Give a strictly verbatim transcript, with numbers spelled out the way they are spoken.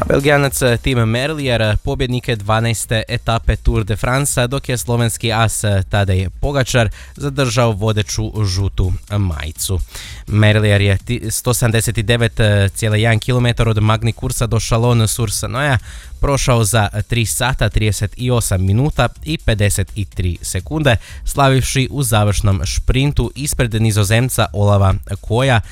Belgijanac Tim Merlier pobjednik je dvanaeste etape Tour de France, dok je slovenski as Tadej Pogačar zadržao vodeću žutu majicu. Merlier je sto sedamdeset devet zarez jedan kilometar od Magny Coursa do Chalon-sur-Saône prošao za tri sata trideset osam minuta i pedeset tri sekunde, slavivši u završnom šprintu ispred Nizozemca Olava Koja